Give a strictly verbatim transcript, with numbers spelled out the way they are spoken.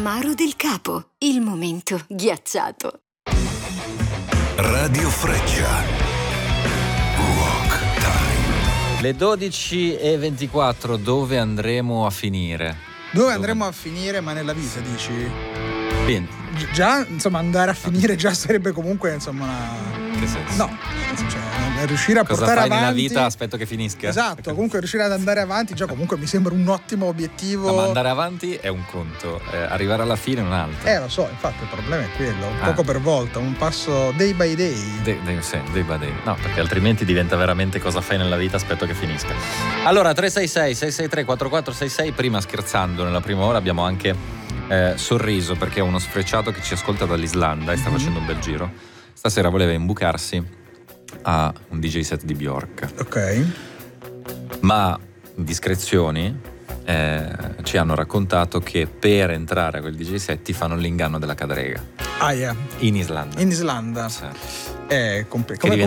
Amaro del Capo, il momento ghiacciato. Radio Freccia. Rock Time. Le dodici e ventiquattro, dove andremo a finire? Dove, dove andremo a finire, ma nella vita, dici? Bene. Gi- già, insomma, andare a finire già sarebbe comunque, insomma, una... Che senso? No, cioè, riuscire a Cosa portare fai avanti... nella vita? Aspetto che finisca. Esatto, comunque riuscire ad andare avanti già comunque mi sembra un ottimo obiettivo. No, ma andare avanti è un conto, eh, arrivare alla fine è un altro. Eh, lo so, infatti il problema è quello, un Ah. poco per volta, un passo day by day. De, de, sì, day by day. No, perché altrimenti diventa veramente cosa fai nella vita, aspetto che finisca. Allora, tre sei sei sei sei tre quattro quattro sei sei, prima scherzando, nella prima ora abbiamo anche eh, sorriso perché è uno sfrecciato che ci ascolta dall'Islanda e sta mm-hmm. facendo un bel giro. Stasera voleva imbucarsi a un D J set di Bjork. Ok. Ma discrezioni eh, ci hanno raccontato che per entrare a quel D J set ti fanno l'inganno della cadrega. Ah, yeah. In Islanda. In Islanda. Sì. È compl- che come, diventa